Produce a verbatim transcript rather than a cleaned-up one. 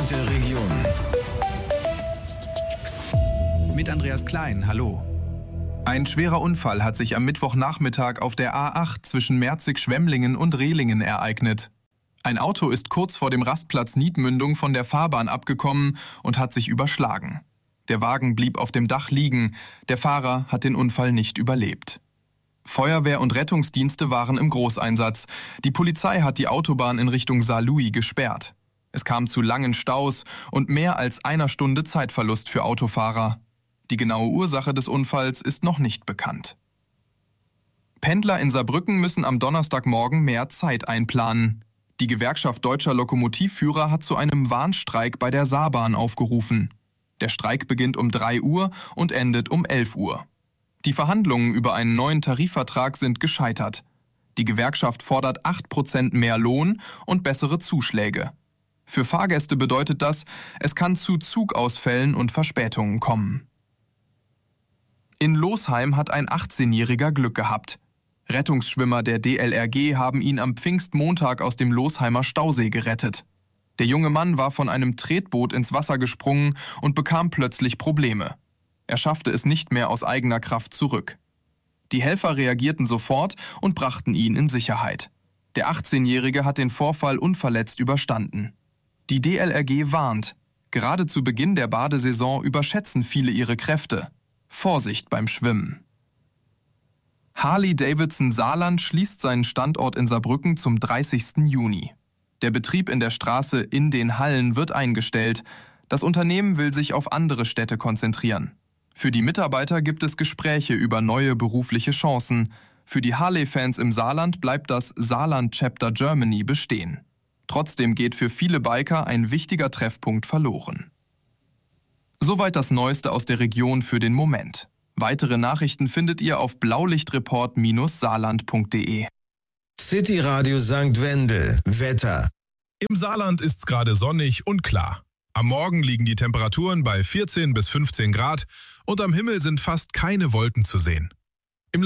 der Region. Mit Andreas Klein, hallo. Ein schwerer Unfall hat sich am Mittwochnachmittag auf der A acht zwischen Merzig-Schwemmlingen und Rehlingen ereignet. Ein Auto ist kurz vor dem Rastplatz Niedmündung von der Fahrbahn abgekommen und hat sich überschlagen. Der Wagen blieb auf dem Dach liegen, der Fahrer hat den Unfall nicht überlebt. Feuerwehr und Rettungsdienste waren im Großeinsatz. Die Polizei hat die Autobahn in Richtung Saarlouis gesperrt. Es kam zu langen Staus und mehr als einer Stunde Zeitverlust für Autofahrer. Die genaue Ursache des Unfalls ist noch nicht bekannt. Pendler in Saarbrücken müssen am Donnerstagmorgen mehr Zeit einplanen. Die Gewerkschaft Deutscher Lokomotivführer hat zu einem Warnstreik bei der Saarbahn aufgerufen. Der Streik beginnt um drei Uhr und endet um elf Uhr. Die Verhandlungen über einen neuen Tarifvertrag sind gescheitert. Die Gewerkschaft fordert acht Prozent mehr Lohn und bessere Zuschläge. Für Fahrgäste bedeutet das, es kann zu Zugausfällen und Verspätungen kommen. In Losheim hat ein achtzehnjähriger Glück gehabt. Rettungsschwimmer der D L R G haben ihn am Pfingstmontag aus dem Losheimer Stausee gerettet. Der junge Mann war von einem Tretboot ins Wasser gesprungen und bekam plötzlich Probleme. Er schaffte es nicht mehr aus eigener Kraft zurück. Die Helfer reagierten sofort und brachten ihn in Sicherheit. Der achtzehnjährige hat den Vorfall unverletzt überstanden. Die D L R G warnt, gerade zu Beginn der Badesaison überschätzen viele ihre Kräfte. Vorsicht beim Schwimmen. Harley-Davidson Saarland schließt seinen Standort in Saarbrücken zum dreißigsten Juni. Der Betrieb in der Straße In den Hallen wird eingestellt. Das Unternehmen will sich auf andere Städte konzentrieren. Für die Mitarbeiter gibt es Gespräche über neue berufliche Chancen. Für die Harley-Fans im Saarland bleibt das Saarland Chapter Germany bestehen. Trotzdem geht für viele Biker ein wichtiger Treffpunkt verloren. Soweit das Neueste aus der Region für den Moment. Weitere Nachrichten findet ihr auf blaulichtreport Bindestrich saarland punkt de. City Radio Sankt Wendel. Wetter. Im Saarland ist's gerade sonnig und klar. Am Morgen liegen die Temperaturen bei vierzehn bis fünfzehn Grad und am Himmel sind fast keine Wolken zu sehen.